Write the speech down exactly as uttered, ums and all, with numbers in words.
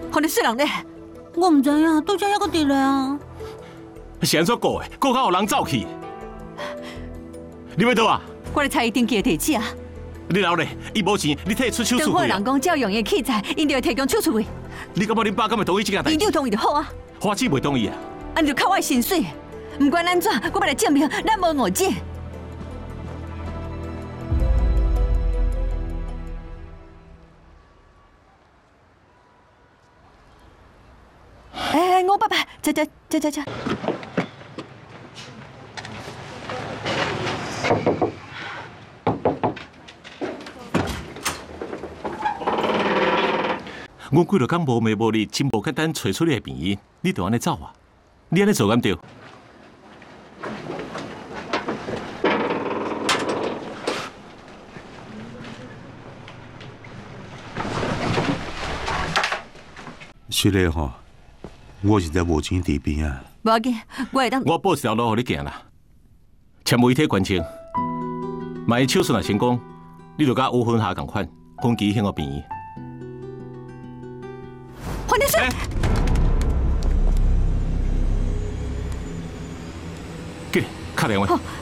和你说人咧， 我唔知影，拄则还阁伫咧啊。 是安怎过的？过到有人走去？你要倒啊？ 我咧查伊登记的地址啊。 你老咧，伊无钱，你替出手政术费啊？ 府人讲，只要用伊器材，因就会提供手术费。 你感觉恁爸敢会同意这件代志？ 伊有同意就好啊。 花姊袂同意啊？ 啊，你就靠我的薪水，不管安怎，我要来证明咱无误解。哎，我爸爸，这这这这这。 我几落工无暝无日，真无简单找出你的病因，你就安尼走啊？你安尼做敢对？ 是嘞吼，我实在无钱治病啊。 无要紧，我会当。 我报一条路互你行啦，签媒体捐钱，万一手术若成功，你就甲吴芬霞共款，分期还我病院。 黄天顺， 给，打电话。 好。